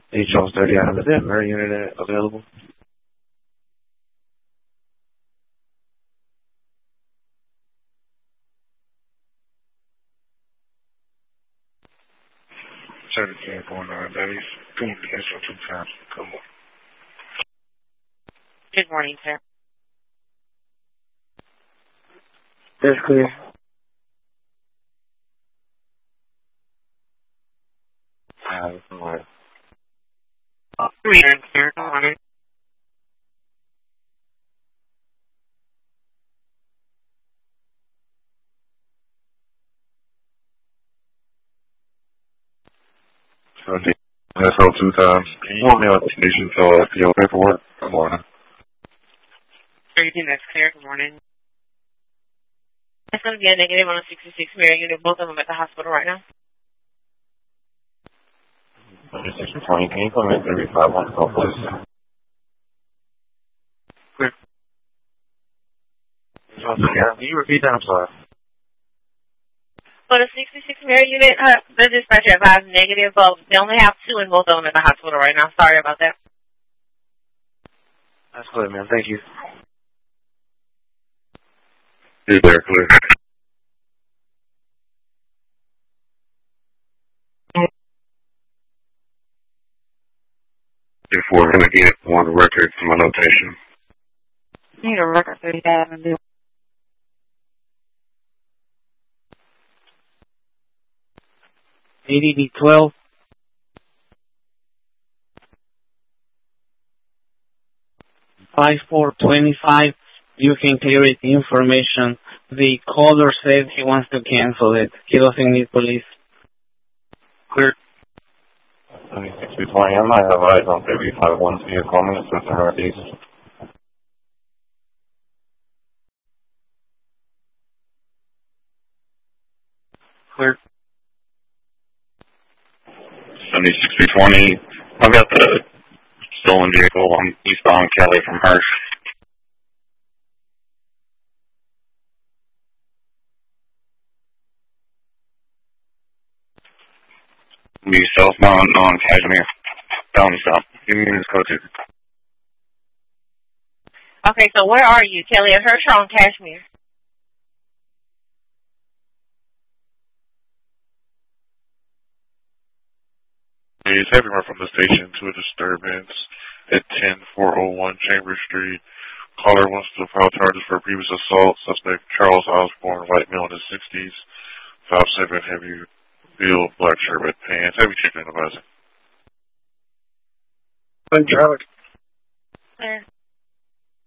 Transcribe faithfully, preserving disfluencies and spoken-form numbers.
H Jones thirty out of that. Mary Unit available. seventeen point nine, that is going to cancel two times. Come on. Good morning, sir. That's clear. Uh, good morning. Reader, sir. Good morning. seventeen. That's all two times. Can you want me on the station till uh, P O paperwork? Good morning. thirteen, that's clear. Good morning. It's going to be a negative on a sixty-six Mary Unit. Both of them at the hospital right now. six twenty, can you put me at thirty-five one call, please? Clear. Can you repeat that? I'm sorry. For the sixty-six Mary Unit, uh, the dispatcher advised negative, but they only have two and both of them at the hospital right now. Sorry about that. That's clear, man. Thank you. You're there, clear. If we're going to get one record from my notation. Need a record thirty-five and do. A D D twelve. five four twenty-five. You can clear it information. The caller said he wants to cancel it. He doesn't need police. Clear. twenty-six twenty, I might have eyes on thirty-five one to your comments with the northeast. Clear. seventy-six twenty, I've got the stolen vehicle. I'm eastbound Kelly from Hirsch. Be southbound on Cashmere. Felony stop. Give me this code ticket. Okay, so where are you, Kelly? At Hirsch or on Cashmere? He's everywhere from the station to a disturbance at ten four oh one Chambers Street. Caller wants to file charges for previous assault. Suspect Charles Osborne, white male in his sixties. five seven heavy build, black shirt, red pants. Heavy chicken advisor. Good, Charlie.